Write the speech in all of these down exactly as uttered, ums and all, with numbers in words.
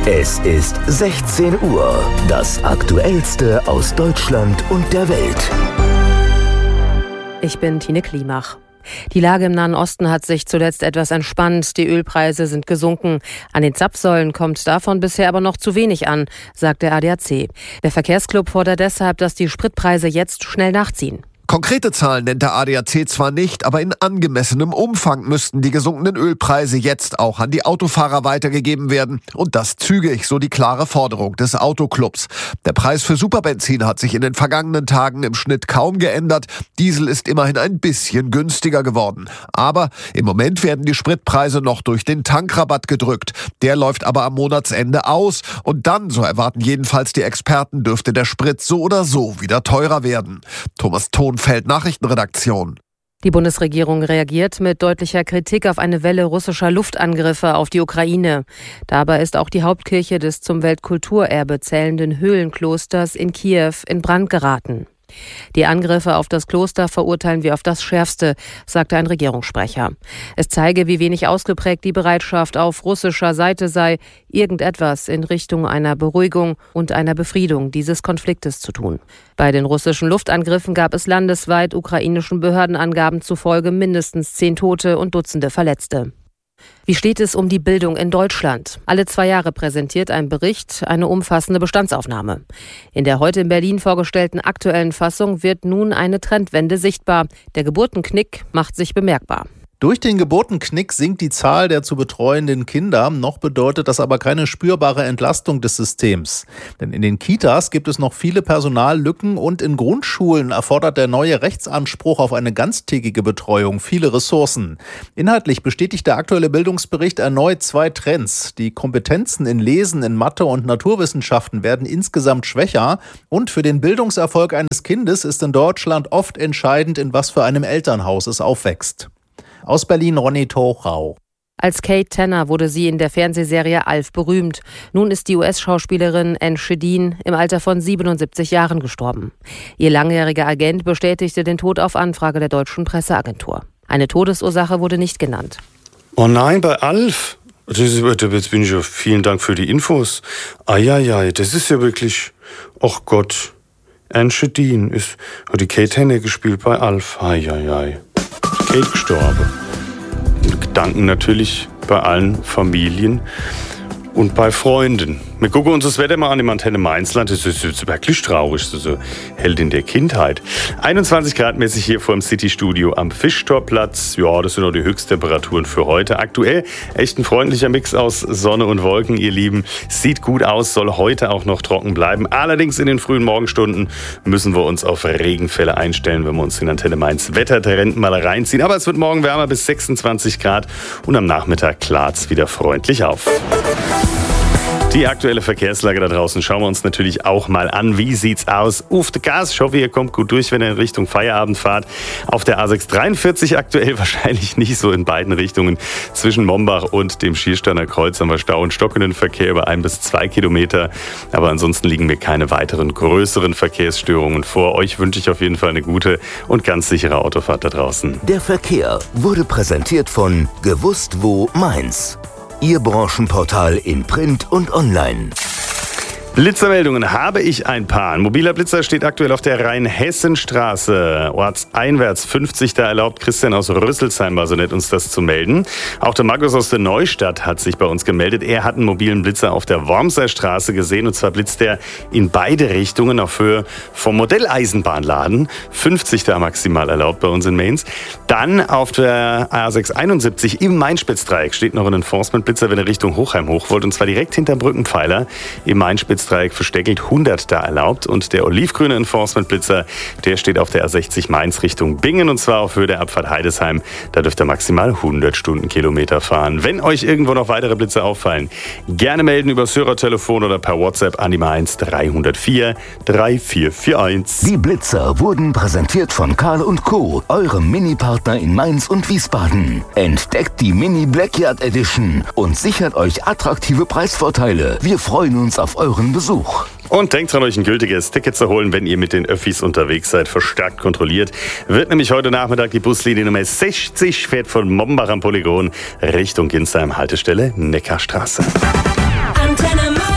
Es ist sechzehn Uhr. Das Aktuellste aus Deutschland und der Welt. Ich bin Tine Klimach. Die Lage im Nahen Osten hat sich zuletzt etwas entspannt. Die Ölpreise sind gesunken. An den Zapfsäulen kommt davon bisher aber noch zu wenig an, sagt der A D A C. Der Verkehrsclub fordert deshalb, dass die Spritpreise jetzt schnell nachziehen. Konkrete Zahlen nennt der A D A C zwar nicht, aber in angemessenem Umfang müssten die gesunkenen Ölpreise jetzt auch an die Autofahrer weitergegeben werden. Und das zügig, so die klare Forderung des Autoclubs. Der Preis für Superbenzin hat sich in den vergangenen Tagen im Schnitt kaum geändert. Diesel ist immerhin ein bisschen günstiger geworden. Aber im Moment werden die Spritpreise noch durch den Tankrabatt gedrückt. Der läuft aber am Monatsende aus. Und dann, so erwarten jedenfalls die Experten, dürfte der Sprit so oder so wieder teurer werden. Thomas Thon, Nachrichtenredaktion. Die Bundesregierung reagiert mit deutlicher Kritik auf eine Welle russischer Luftangriffe auf die Ukraine. Dabei ist auch die Hauptkirche des zum Weltkulturerbe zählenden Höhlenklosters in Kiew in Brand geraten. Die Angriffe auf das Kloster verurteilen wir auf das Schärfste, sagte ein Regierungssprecher. Es zeige, wie wenig ausgeprägt die Bereitschaft auf russischer Seite sei, irgendetwas in Richtung einer Beruhigung und einer Befriedung dieses Konfliktes zu tun. Bei den russischen Luftangriffen gab es landesweit ukrainischen Behördenangaben zufolge mindestens zehn Tote und Dutzende Verletzte. Wie steht es um die Bildung in Deutschland? Alle zwei Jahre präsentiert ein Bericht eine umfassende Bestandsaufnahme. In der heute in Berlin vorgestellten aktuellen Fassung wird nun eine Trendwende sichtbar. Der Geburtenknick macht sich bemerkbar. Durch den Geburtenknick sinkt die Zahl der zu betreuenden Kinder. Noch bedeutet das aber keine spürbare Entlastung des Systems. Denn in den Kitas gibt es noch viele Personallücken und in Grundschulen erfordert der neue Rechtsanspruch auf eine ganztägige Betreuung viele Ressourcen. Inhaltlich bestätigt der aktuelle Bildungsbericht erneut zwei Trends. Die Kompetenzen in Lesen, in Mathe und Naturwissenschaften werden insgesamt schwächer. Und für den Bildungserfolg eines Kindes ist in Deutschland oft entscheidend, in was für einem Elternhaus es aufwächst. Aus Berlin Ronny Tochau. Als Kate Tanner wurde sie in der Fernsehserie Alf berühmt. Nun ist die U S-Schauspielerin Anne Shedeen im Alter von siebenundsiebzig Jahren gestorben. Ihr langjähriger Agent bestätigte den Tod auf Anfrage der deutschen Presseagentur. Eine Todesursache wurde nicht genannt. Oh nein, bei Alf? Das ist, jetzt bin ich ja, vielen Dank für die Infos. Eieiei, das ist ja wirklich, ach Gott. Anne Shedeen ist, hat die Kate Tanner gespielt bei Alf. Eieiei. Kate gestorben. Gedanken natürlich bei allen Familien und bei Freunden. Wir gucken uns das Wetter mal an im Antenne Mainzland. Das ist jetzt wirklich traurig, so Heldin der Kindheit. einundzwanzig Grad mäßig hier vor dem City-Studio am Fischtorplatz. Ja, das sind auch die Höchsttemperaturen für heute. Aktuell echt ein freundlicher Mix aus Sonne und Wolken, ihr Lieben. Sieht gut aus, soll heute auch noch trocken bleiben. Allerdings in den frühen Morgenstunden müssen wir uns auf Regenfälle einstellen, wenn wir uns den Antenne Mainz Wettertrend mal reinziehen. Aber es wird morgen wärmer bis sechsundzwanzig Grad und am Nachmittag klart's wieder freundlich auf. Die aktuelle Verkehrslage da draußen schauen wir uns natürlich auch mal an. Wie sieht's aus? Auf der Gas. Ich hoffe, ihr kommt gut durch, wenn ihr in Richtung Feierabend fahrt. Auf der A sechs dreiundvierzig aktuell wahrscheinlich nicht so in beiden Richtungen. Zwischen Mombach und dem Schiersteiner Kreuz haben wir Stau und stockenden Verkehr über ein bis zwei Kilometer. Aber ansonsten liegen mir keine weiteren größeren Verkehrsstörungen vor. Euch wünsche ich auf jeden Fall eine gute und ganz sichere Autofahrt da draußen. Der Verkehr wurde präsentiert von Gewusst wo Mainz. Ihr Branchenportal in Print und Online. Blitzermeldungen habe ich ein paar. Ein mobiler Blitzer steht aktuell auf der Rheinhessenstraße. Ortseinwärts fünfzig, da erlaubt Christian aus Rüsselsheim, war so nett, uns das zu melden. Auch der Markus aus der Neustadt hat sich bei uns gemeldet. Er hat einen mobilen Blitzer auf der Wormser Straße gesehen. Und zwar blitzt er in beide Richtungen auf Höhe vom Modelleisenbahnladen. fünfzig da maximal erlaubt bei uns in Mainz. Dann auf der A sechs einundsiebzig im Main-Spitz-Dreieck steht noch ein Enforcement-Blitzer, wenn er Richtung Hochheim hoch wollt. Und zwar direkt hinterm Brückenpfeiler im Main-Spitz-Dreieck versteckelt, hundert da erlaubt. Und der olivgrüne Enforcement-Blitzer, der steht auf der A sechzig Mainz Richtung Bingen und zwar auf Höhe der Abfahrt Heidesheim. Da dürft ihr maximal hundert Stundenkilometer fahren. Wenn euch irgendwo noch weitere Blitze auffallen, gerne melden über das Hörertelefon oder per WhatsApp an die Mainz drei null vier drei vier vier eins. Die Blitzer wurden präsentiert von Karl und Co., eurem Mini-Partner in Mainz und Wiesbaden. Entdeckt die Mini Blackyard Edition und sichert euch attraktive Preisvorteile. Wir freuen uns auf euren Besuch. Und denkt dran, euch ein gültiges Ticket zu holen, wenn ihr mit den Öffis unterwegs seid, verstärkt kontrolliert. Wird nämlich heute Nachmittag die Buslinie Nummer sechzig, fährt von Mombach am Polygon Richtung Ginsheim, Haltestelle Neckarstraße. Antenne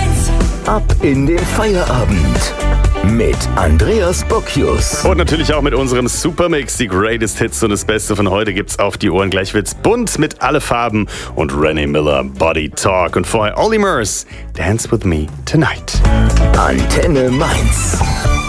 Ab in den Feierabend mit Andreas Bocchius. Und natürlich auch mit unserem Supermix. Die Greatest Hits und das Beste von heute gibt's auf die Ohren. Gleich wird's bunt mit Alle Farben und René Miller, Body Talk. Und vorher Olly Murs, Dance With Me Tonight. Antenne Mainz.